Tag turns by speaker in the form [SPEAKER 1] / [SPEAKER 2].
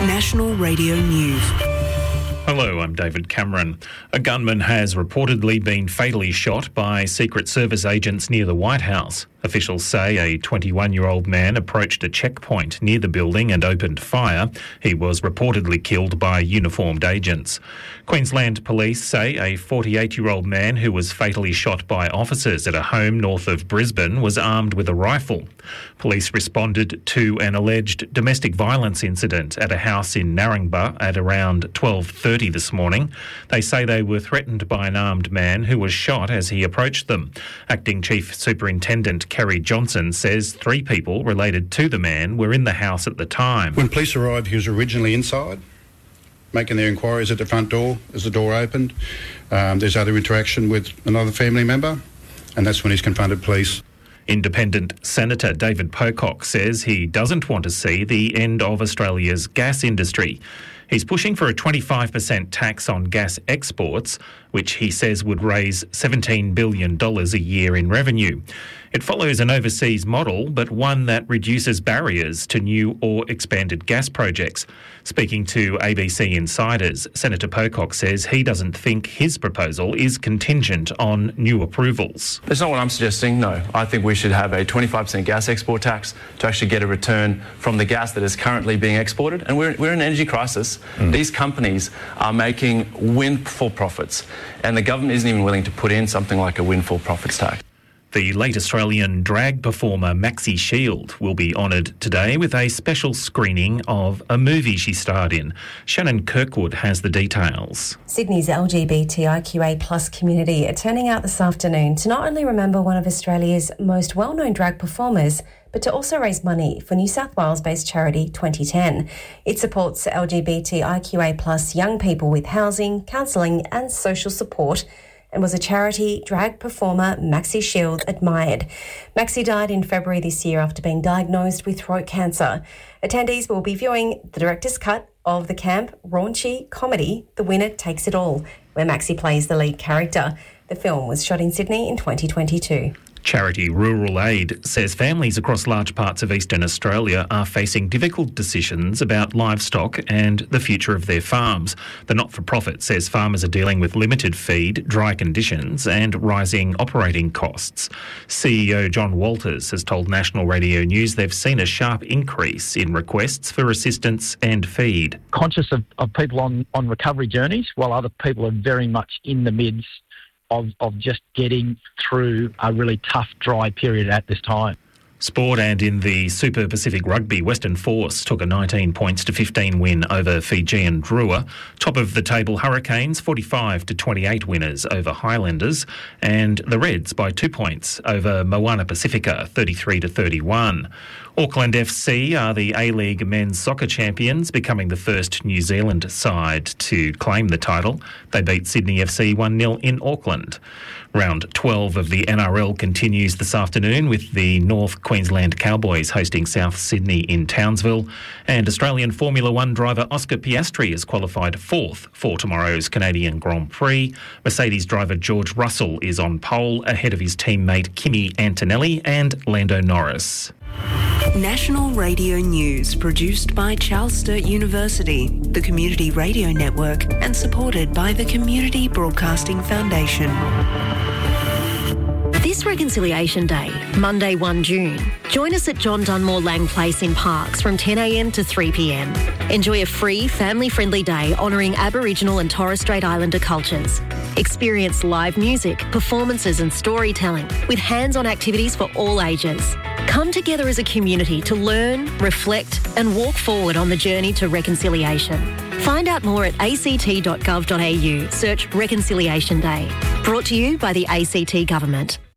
[SPEAKER 1] National Radio News.
[SPEAKER 2] Hello, I'm David Cameron. A gunman has reportedly been fatally shot by Secret Service agents near the White House. Officials say a 21-year-old man approached a checkpoint near the building and opened fire. He was reportedly killed by uniformed agents. Queensland police say a 48-year-old man who was fatally shot by officers at a home north of Brisbane was armed with a rifle. Police responded to an alleged domestic violence incident at a house in Narangba at around 12:30 this morning. They say they were threatened by an armed man who was shot as he approached them. Acting Chief Superintendent Kerry Johnson says 3 people related to the man were in the house at the time.
[SPEAKER 3] When police arrived, he was originally inside, making their inquiries at the front door. As the door opened, there's other interaction with another family member, and that's when he's confronted police.
[SPEAKER 2] Independent Senator David Pocock says he doesn't want to see the end of Australia's gas industry. He's pushing for a 25% tax on gas exports, which he says would raise $17 billion a year in revenue. It follows an overseas model, but one that reduces barriers to new or expanded gas projects. Speaking to ABC Insiders, Senator Pocock says he doesn't think his proposal is contingent on new approvals.
[SPEAKER 4] That's not what I'm suggesting, no. I think we should have a 25% gas export tax to actually get a return from the gas that is currently being exported. And we're in an energy crisis. These companies are making windfall profits, and the government isn't even willing to put in something like a windfall profits tax.
[SPEAKER 2] The late Australian drag performer Maxi Shield will be honoured today with a special screening of a movie she starred in. Shannon Kirkwood has the details.
[SPEAKER 5] Sydney's LGBTIQA+ community are turning out this afternoon to not only remember one of Australia's most well-known drag performers, but to also raise money for New South Wales-based charity 2010. It supports LGBTIQA+ young people with housing, counselling and social support, and was a charity drag performer Maxi Shield admired. Maxi died in February this year after being diagnosed with throat cancer. Attendees will be viewing the director's cut of the camp raunchy comedy The Winner Takes It All, where Maxi plays the lead character. The film was shot in Sydney in 2022.
[SPEAKER 2] Charity Rural Aid says families across large parts of eastern Australia are facing difficult decisions about livestock and the future of their farms. The not-for-profit says farmers are dealing with limited feed, dry conditions and rising operating costs. CEO John Walters has told National Radio News they've seen a sharp increase in requests for assistance and feed.
[SPEAKER 6] Conscious of people on recovery journeys, while other people are very much in the midst of just getting through a really tough, dry period at this time.
[SPEAKER 2] Sport, and in the Super Pacific Rugby, Western Force took a 19 points to 15 win over Fijian Drua. Top of the table Hurricanes, 45-28 winners over Highlanders, and the Reds by 2 points over Moana Pacifica, 33-31. Auckland FC are the A-League men's soccer champions, becoming the first New Zealand side to claim the title. They beat Sydney FC 1-0 in Auckland. Round 12 of the NRL continues this afternoon with the North Queensland Cowboys hosting South Sydney in Townsville, and Australian Formula One driver Oscar Piastri has qualified 4th for tomorrow's Canadian Grand Prix. Mercedes driver George Russell is on pole ahead of his teammate Kimi Antonelli and Lando Norris.
[SPEAKER 1] National Radio News, produced by Charles Sturt University, the Community Radio Network, and supported by the Community Broadcasting Foundation.
[SPEAKER 7] This Reconciliation Day, Monday 1 June, join us at John Dunmore Lang Place in Parkes from 10am to 3pm. Enjoy a free, family-friendly day honouring Aboriginal and Torres Strait Islander cultures. Experience live music, performances and storytelling with hands-on activities for all ages. Come together as a community to learn, reflect and walk forward on the journey to reconciliation. Find out more at act.gov.au. Search Reconciliation Day. Brought to you by the ACT Government.